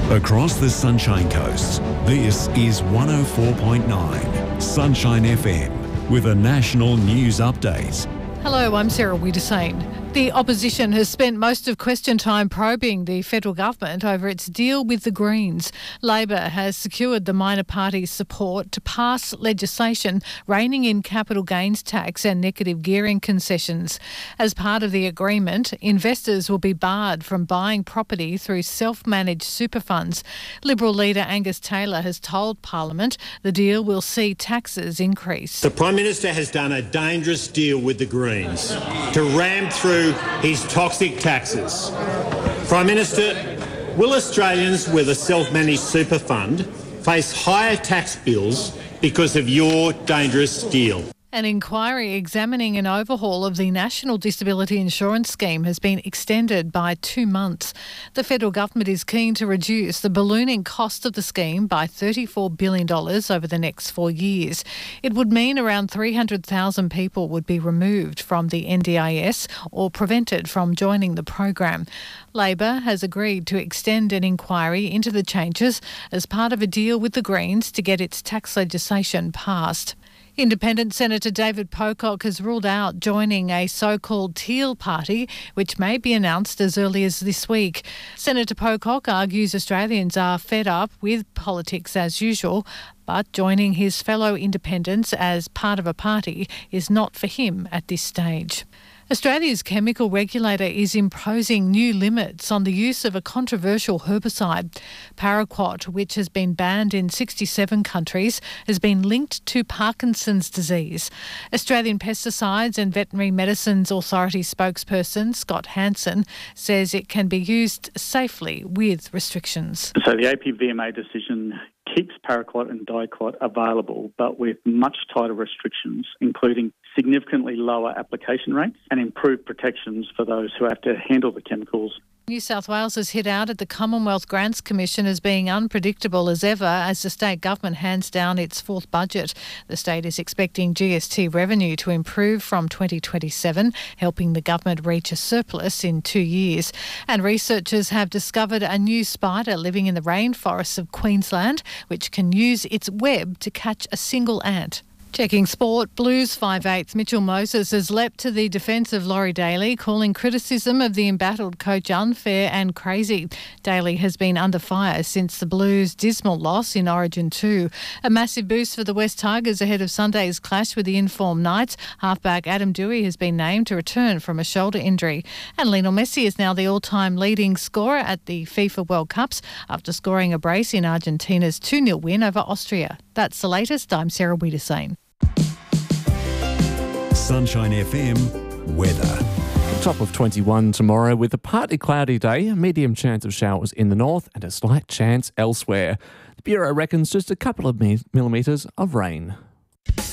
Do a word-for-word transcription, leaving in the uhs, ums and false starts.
Across the Sunshine Coast, this is one oh four point nine Sunshine F M with a national news update. Hello, I'm Sarah Wiedersane. The opposition has spent most of question time probing the federal government over its deal with the Greens. Labor has secured the minor party's support to pass legislation reining in capital gains tax and negative gearing concessions. As part of the agreement, investors will be barred from buying property through self-managed super funds. Liberal leader Angus Taylor has told Parliament the deal will see taxes increase. The Prime Minister has done a dangerous deal with the Greens to ram through his toxic taxes. Prime Minister, will Australians with a self-managed super fund face higher tax bills because of your dangerous deal? An inquiry examining an overhaul of the National Disability Insurance Scheme has been extended by two months. The federal government is keen to reduce the ballooning cost of the scheme by thirty-four billion dollars over the next four years. It would mean around three hundred thousand people would be removed from the N D I S or prevented from joining the program. Labor has agreed to extend an inquiry into the changes as part of a deal with the Greens to get its tax legislation passed. Independent Senator David Pocock has ruled out joining a so-called Teal Party, which may be announced as early as this week. Senator Pocock argues Australians are fed up with politics as usual, but joining his fellow independents as part of a party is not for him at this stage. Australia's chemical regulator is imposing new limits on the use of a controversial herbicide. Paraquat, which has been banned in sixty-seven countries, has been linked to Parkinson's disease. Australian Pesticides and Veterinary Medicines Authority spokesperson Scott Hansen says it can be used safely with restrictions. So the A P V M A decision keeps paraquat and diquat available, but with much tighter restrictions, including significantly lower application rates and improved protections for those who have to handle the chemicals. New South Wales has hit out at the Commonwealth Grants Commission as being unpredictable as ever as the state government hands down its fourth budget. The state is expecting G S T revenue to improve from twenty twenty-seven, helping the government reach a surplus in two years. And researchers have discovered a new spider living in the rainforests of Queensland, which can use its web to catch a single ant. Checking sport, Blues five eighths Mitchell Moses has leapt to the defence of Laurie Daly, calling criticism of the embattled coach unfair and crazy. Daly has been under fire since the Blues' dismal loss in Origin two. A massive boost for the West Tigers ahead of Sunday's clash with the informed Knights. Halfback Adam Dewey has been named to return from a shoulder injury. And Lionel Messi is now the all-time leading scorer at the FIFA World Cups after scoring a brace in Argentina's two nil win over Austria. That's the latest. I'm Sarah Wiedersane. Sunshine F M weather. Top of twenty-one tomorrow with a partly cloudy day, a medium chance of showers in the north and a slight chance elsewhere. The Bureau reckons just a couple of millimetres of rain.